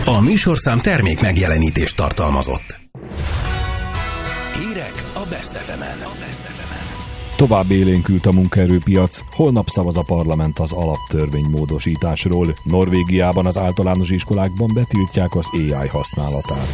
A műsorszám termék megjelenítést tartalmazott. Hírek a Best FM-en. Tovább élénkült a munkaerőpiac, holnap szavaz a parlament az alaptörvény módosításról. Norvégiában az általános iskolákban betiltják az AI használatát.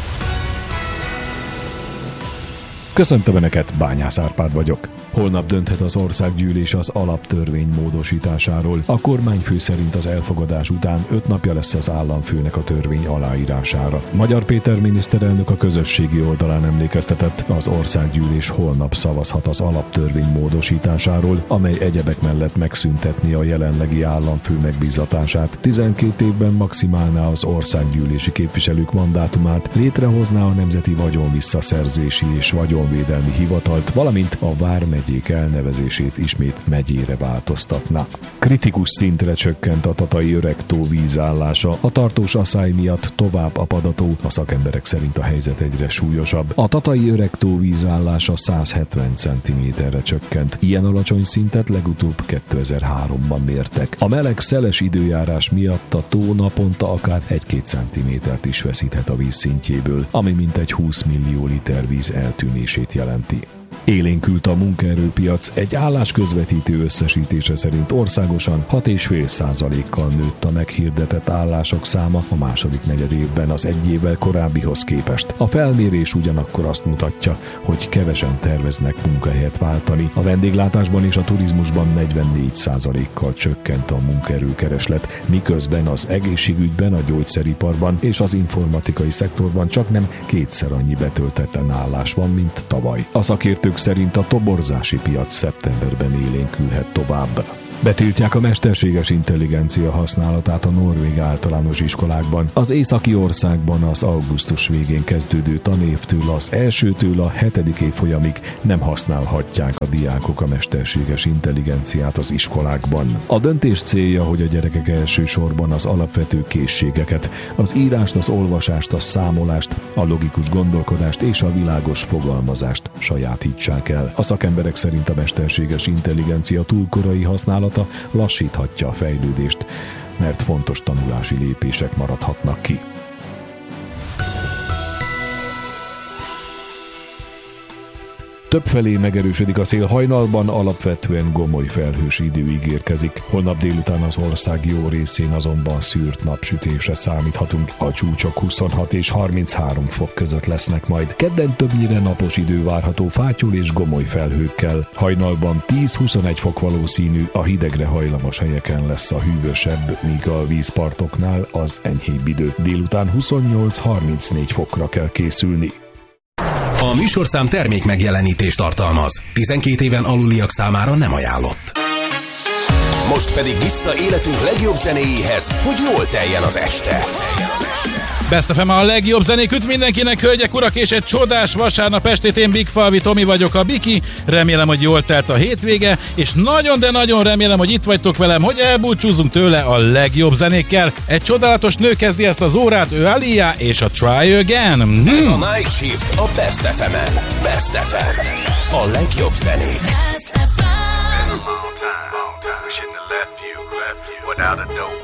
Köszöntöm Önöket, Bányász Árpád vagyok. Holnap dönthet az országgyűlés az alaptörvény módosításáról. A kormányfő szerint az elfogadás után 5 napja lesz az államfőnek a törvény aláírására. Magyar Péter miniszterelnök a közösségi oldalán emlékeztetett, az országgyűlés holnap szavazhat az alaptörvény módosításáról, amely egyebek mellett megszüntetni a jelenlegi államfő megbízatását, 12 évben maximálná az országgyűlési képviselők mandátumát, létrehozná a Nemzeti Vagyonvisszaszerzési és Vagyonvédelmi Hivatalt, valamint a vármegyék elnevezését ismét megyére változtatná. Kritikus szintre csökkent a tatai öregtó vízállása, a tartós aszály miatt tovább apad a tó, a szakemberek szerint a helyzet egyre súlyosabb. A tatai öregtó vízállása 170 cm-re csökkent. Ilyen alacsony szintet legutóbb 2003-ban mértek. A meleg, szeles időjárás miatt a tó naponta akár 1-2 cm-t is veszíthet a vízszintjéből, ami mintegy 20 millió liter víz eltűnését jelenti. Élénkült a munkaerőpiac, egy állásközvetítő összesítése szerint országosan 6,5%-kal nőtt a meghirdetett állások száma a második negyedévben az egy évvel korábbihoz képest. A felmérés ugyanakkor azt mutatja, hogy kevesen terveznek munkahelyet váltani. A vendéglátásban és a turizmusban 44%-kal csökkent a munkaerőkereslet, miközben az egészségügyben, a gyógyszeriparban és az informatikai szektorban csaknem 2-szer annyi betöltetlen állás van, mint tavaly. A szakértők szerint a toborzási piac szeptemberben élénkülhet tovább. Betiltják a mesterséges intelligencia használatát a norvég általános iskolákban. Az északi országban az augusztus végén kezdődő tanévtől az 1-től a 7. évfolyamig nem használhatják a diákok a mesterséges intelligenciát az iskolákban. A döntés célja, hogy a gyerekek elsősorban az alapvető készségeket, az írást, az olvasást, a számolást, a logikus gondolkodást és a világos fogalmazást sajátítsák el. A szakemberek szerint a mesterséges intelligencia túlkorai használata lassíthatja a fejlődést, mert fontos tanulási lépések maradhatnak ki. Többfelé megerősödik a szél, hajnalban alapvetően gomoly felhős idő ígérkezik. Holnap délután az ország jó részén azonban szűrt napsütésre számíthatunk. A csúcsok 26 és 33 fok között lesznek majd. Kedden többnyire napos idő várható fátyol és gomoly felhőkkel. Hajnalban 10-21 fok valószínű, a hidegre hajlamos helyeken lesz a hűvösebb, míg a vízpartoknál az enyhébb idő. Délután 28-34 fokra kell készülni. A műsorszám termék megjelenítést tartalmaz. 12 éven aluliak számára nem ajánlott. Most pedig vissza életünk legjobb zenéjéhez, hogy jól teljen az este. Best FM a legjobb zenék üt mindenkinek, hölgyek, urak, és egy csodás vasárnap estét. Én Big Falvi Tomi vagyok, a Biki. Remélem, hogy jól telt a hétvége, és nagyon, de nagyon remélem, hogy itt vagytok velem, hogy elbúcsúzunk tőle a legjobb zenékkel. Egy csodálatos nő kezdi ezt az órát, ő Alia és a Try Again. Ez a Night Shift a Best FM-en. Best FM. A legjobb zenék. Best FM. Without a doubt.